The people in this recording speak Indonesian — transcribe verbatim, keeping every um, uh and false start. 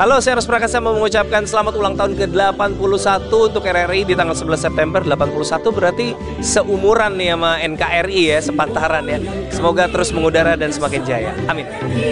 Halo, saya Eros Prakasa mau mengucapkan selamat ulang tahun ke delapan puluh satu untuk R R I di tanggal sebelas September. Delapan puluh satu berarti seumuran nih sama N K R I ya, sepantaran ya. Semoga terus mengudara dan semakin jaya. Amin.